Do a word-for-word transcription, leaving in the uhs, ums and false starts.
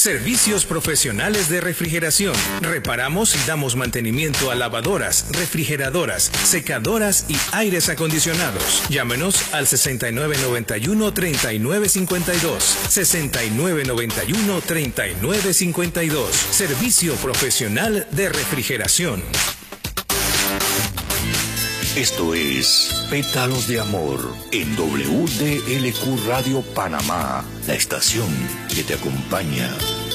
Servicios profesionales de refrigeración. Reparamos y damos mantenimiento a lavadoras, refrigeradoras, secadoras y aires acondicionados. Llámenos al sesenta y nueve noventa y uno, treinta y nueve cincuenta y dos. sesenta y nueve noventa y uno, treinta y nueve cincuenta y dos. Servicio profesional de refrigeración. Esto es Pétalos de Amor en W D L Q Radio Panamá, la estación que te acompaña.